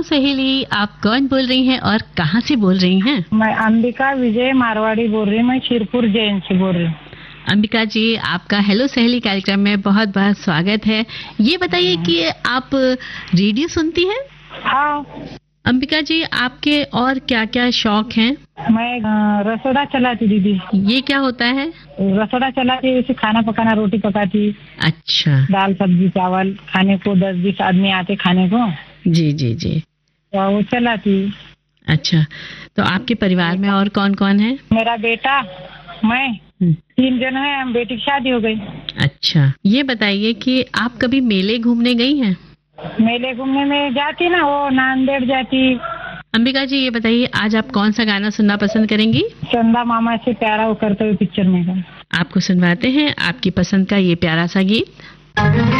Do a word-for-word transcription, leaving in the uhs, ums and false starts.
सहेली, आप कौन बोल रही हैं और कहाँ से बोल रही हैं? मैं अंबिका विजय मारवाड़ी बोल रही हूँ। मैं शिरपुर जैन से बोल रही हूँ। अंबिका जी, आपका हेलो सहेली कार्यक्रम में बहुत बहुत स्वागत है। ये बताइए कि आप रेडियो सुनती हैं? हाँ। अंबिका जी, आपके और क्या क्या शौक हैं? मैं अ, रसोड़ा चलाती दीदी। ये क्या होता है? रसोड़ा चलाती, जैसे खाना पकाना, रोटी पकाती, अच्छा। दाल सब्जी चावल खाने को, दस बीस आदमी आते खाने को, जी जी जी। तो वो चलाती। अच्छा, तो आपके परिवार में और कौन कौन है? मेरा बेटा, मैं, हम्म, तीन जन है। हम बेटी की शादी हो गई। अच्छा, ये बताइए कि आप कभी मेले घूमने गई हैं? मेले घूमने में जाती ना, वो नांदेड़ जाती। अंबिका जी, ये बताइए आज आप कौन सा गाना सुनना पसंद करेंगी? चंदा मामा से प्यारा वो करते हुए पिक्चर में का। आपको सुनवाते हैं आपकी पसंद का ये प्यारा सा गीत।